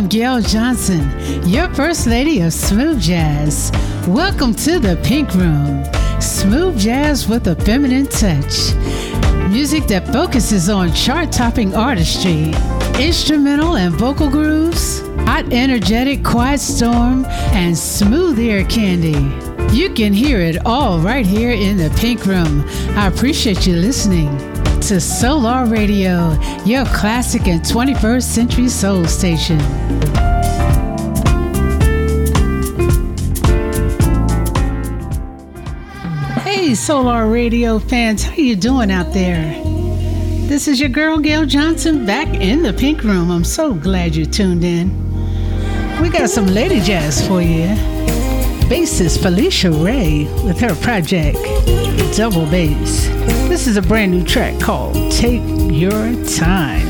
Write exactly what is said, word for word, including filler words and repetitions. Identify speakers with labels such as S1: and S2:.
S1: I'm Gail Johnson, your First Lady of Smooth Jazz. Welcome to the Pink Room. Smooth jazz with a feminine touch. Music that focuses on chart-topping artistry, instrumental and vocal grooves, hot, energetic, quiet storm, and smooth ear candy. You can hear it all right here in the Pink Room. I appreciate you listening to Solar Radio, your classic and twenty-first century soul station. Hey, Solar Radio fans, how you doing out there? This is your girl, Gail Johnson, back in the Pink Room. I'm so glad you tuned in. We got some lady jazz for you. Bassist Felicia Ray with her project, Double Bass. This is a brand new track called Take Your Time.